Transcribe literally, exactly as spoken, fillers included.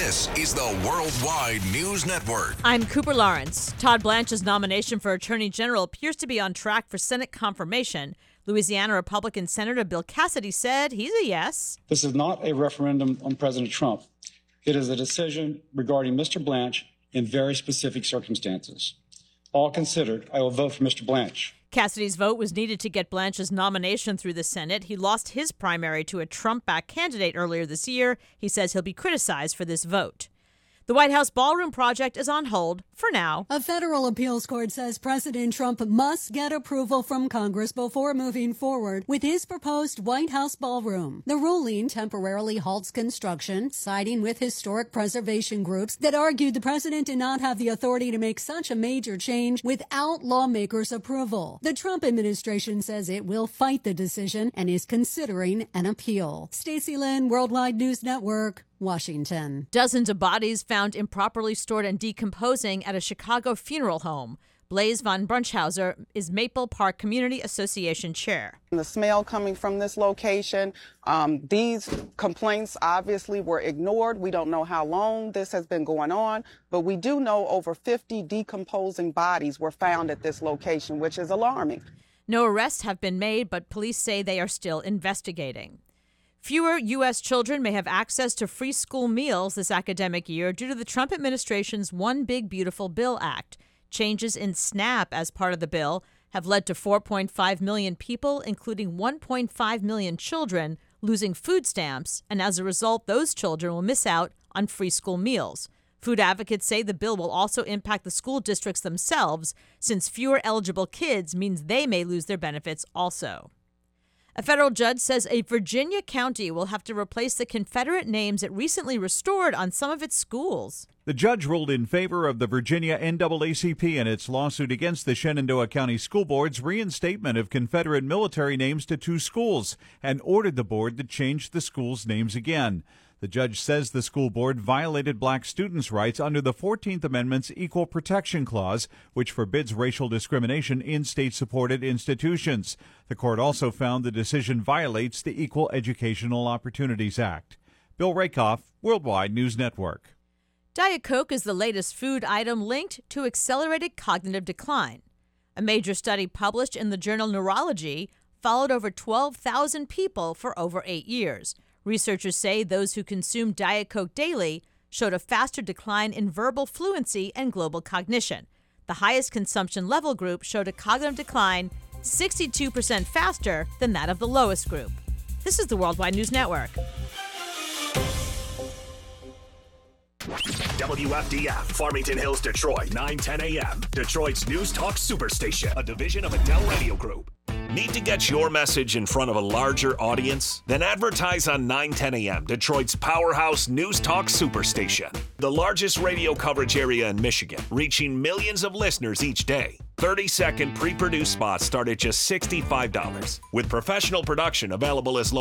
This is the Worldwide News Network. I'm Cooper Lawrence. Todd Blanche's nomination for Attorney General appears to be on track for Senate confirmation. Louisiana Republican Senator Bill Cassidy said he's a yes. This is not a referendum on President Trump. It is a decision regarding Mister Blanche in very specific circumstances. All considered, I will vote for Mister Blanche. Cassidy's vote was needed to get Blanche's nomination through the Senate. He lost his primary to a Trump-backed candidate earlier this year. He says he'll be criticized for this vote. The White House ballroom project is on hold for now. A federal appeals court says President Trump must get approval from Congress before moving forward with his proposed White House ballroom. The ruling temporarily halts construction, siding with historic preservation groups that argued the president did not have the authority to make such a major change without lawmakers' approval. The Trump administration says it will fight the decision and is considering an appeal. Stacey Lynn, Worldwide News Network, Washington. Dozens of bodies found improperly stored and decomposing at a Chicago funeral home. Blaise von Brunchhauser is Maple Park Community Association chair. The smell coming from this location, um, these complaints obviously were ignored. We don't know how long this has been going on, but we do know over fifty decomposing bodies were found at this location, which is alarming. No arrests have been made, but police say they are still investigating. Fewer U S children may have access to free school meals this academic year due to the Trump administration's One Big Beautiful Bill Act. Changes in SNAP as part of the bill have led to four point five million people, including one point five million children, losing food stamps, and as a result, those children will miss out on free school meals. Food advocates say the bill will also impact the school districts themselves, since fewer eligible kids means they may lose their benefits also. A federal judge says a Virginia county will have to replace the Confederate names it recently restored on some of its schools. The judge ruled in favor of the Virginia N double A C P in its lawsuit against the Shenandoah County School Board's reinstatement of Confederate military names to two schools and ordered the board to change the schools' names again. The judge says the school board violated black students' rights under the fourteenth Amendment's Equal Protection Clause, which forbids racial discrimination in state-supported institutions. The court also found the decision violates the Equal Educational Opportunities Act. Bill Rakoff, Worldwide News Network. Diet Coke is the latest food item linked to accelerated cognitive decline. A major study published in the journal Neurology followed over twelve thousand people for over eight years. Researchers say those who consumed Diet Coke daily showed a faster decline in verbal fluency and global cognition. The highest consumption level group showed a cognitive decline sixty-two percent faster than that of the lowest group. This is the Worldwide News Network. W F D F, Farmington Hills, Detroit, nine ten a.m. Detroit's News Talk Superstation, a division of Adele Radio Group. Need to get your message in front of a larger audience? Then advertise on nine ten a.m., Detroit's powerhouse News Talk Superstation. The largest radio coverage area in Michigan, reaching millions of listeners each day. thirty-second pre-produced spots start at just sixty-five dollars. With professional production available as low